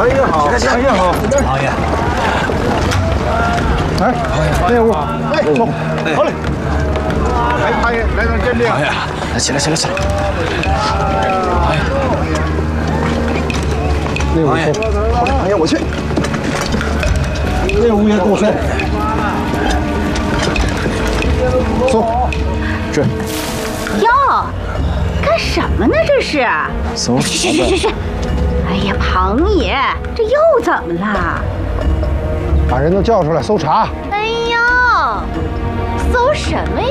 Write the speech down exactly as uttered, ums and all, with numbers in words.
行业好，行业好，行业。来，内务，哎，走，好嘞。来，行业，来张鉴定。行业，来起来，起来，起来。行业，内务走，好嘞，行业我去。内务也跟我说。走，去。 哟，干什么呢？这是？ 搜去去去去！哎呀，庞爷，这又怎么了？ 把人都叫出来搜查。 哎呦，搜什么